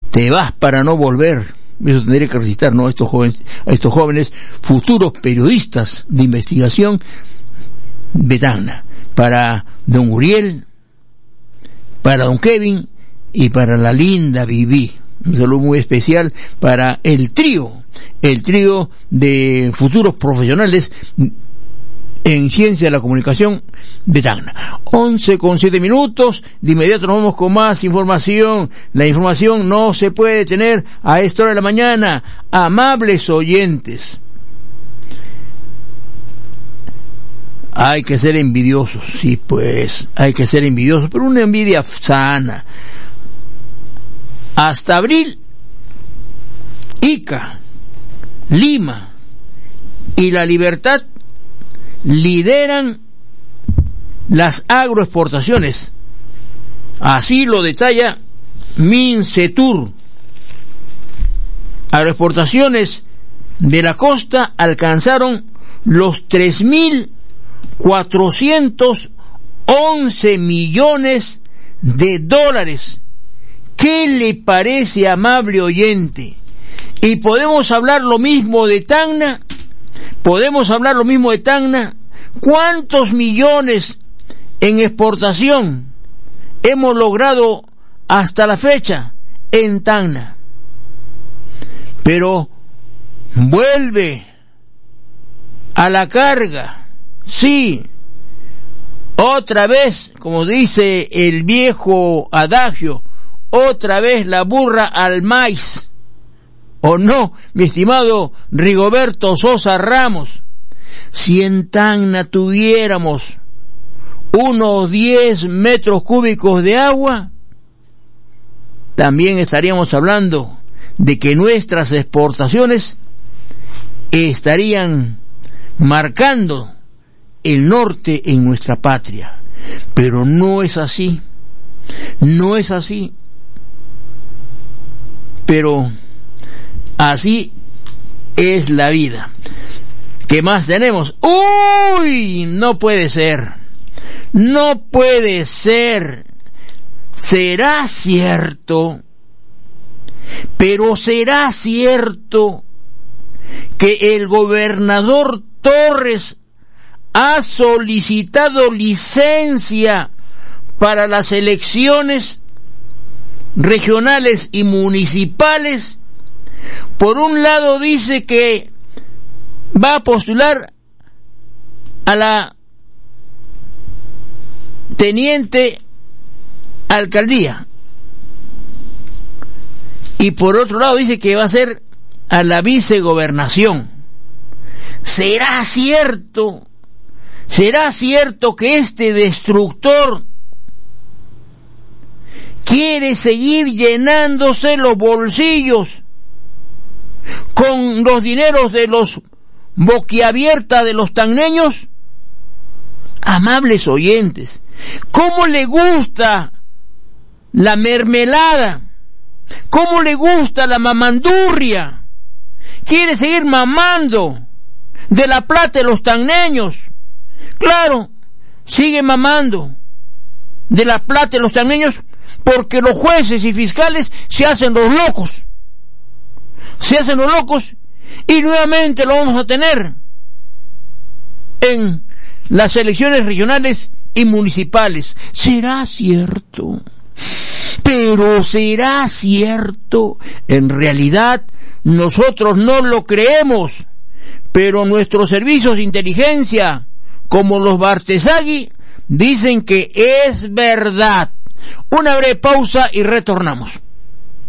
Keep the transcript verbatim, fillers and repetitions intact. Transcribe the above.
te vas para no volver. Eso tendría que recitar, ¿no? A estos jóvenes, a estos jóvenes futuros periodistas de investigación de Tacna. Para don Uriel, para don Kevin y para la linda Viví. Un saludo muy especial para el trío, el trío de futuros profesionales en ciencia de la comunicación de Tacna. once con siete minutos, de inmediato nos vamos con más información. La información no se puede tener a esta hora de la mañana. Amables oyentes, hay que ser envidiosos, sí pues, hay que ser envidiosos, pero una envidia sana. Hasta abril, Ica, Lima y La Libertad lideran las agroexportaciones. Así lo detalla Mincetur. Agroexportaciones de la costa alcanzaron los tres mil cuatrocientos once millones de dólares. ¿Qué le parece, amable oyente? Y podemos hablar lo mismo de Tacna, podemos hablar lo mismo de Tacna. ¿Cuántos millones en exportación hemos logrado hasta la fecha en Tacna? Pero vuelve a la carga, sí, otra vez, como dice el viejo adagio, otra vez la burra al maíz. ¿O no, mi estimado Rigoberto Sosa Ramos? Si en Tacna tuviéramos unos diez metros cúbicos de agua, también estaríamos hablando de que nuestras exportaciones estarían marcando el norte en nuestra patria. Pero no es así, no es así. Pero así es la vida. ¿Qué más tenemos? ¡Uy! No puede ser. No puede ser. ¿Será cierto? Pero ¿será cierto que el gobernador Torres ha solicitado licencia para las elecciones regionales y municipales? Por un lado dice que va a postular a la teniente alcaldía y por otro lado dice que va a ser a la vicegobernación. ¿Será cierto? ¿Será cierto que este destructor quiere seguir llenándose los bolsillos con los dineros de los boquiabiertas de los tacneños? Amables oyentes, ¿cómo le gusta la mermelada? ¿Cómo le gusta la mamandurria? Quiere seguir mamando de la plata de los tacneños. Claro, sigue mamando de la plata de los tacneños porque los jueces y fiscales se hacen los locos. Se hacen los locos y nuevamente lo vamos a tener en las elecciones regionales y municipales. ¿Será cierto? Pero ¿será cierto? En realidad nosotros no lo creemos, pero nuestros servicios de inteligencia, como los Bartesagui, dicen que es verdad. Una breve pausa y retornamos.